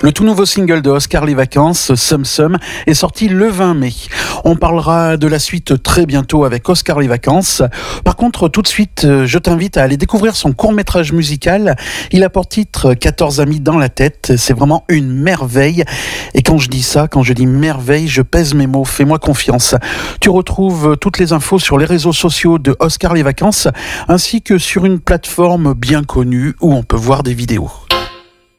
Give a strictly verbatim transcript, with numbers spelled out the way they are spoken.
Le tout nouveau single de Oscar Les Vacances, Sum Sum, est sorti le vingt mai. On parlera de la suite très bientôt avec Oscar Les Vacances. Par contre, tout de suite, je t'invite à aller découvrir son court-métrage musical. Il a pour titre quatorze amis dans la tête. C'est vraiment une merveille. Et quand je dis ça, quand je dis merveille, je pèse mes mots. Fais-moi confiance. Tu retrouves toutes les infos sur les réseaux sociaux de Oscar Les Vacances, ainsi que sur une plateforme bien connue où on peut voir des vidéos.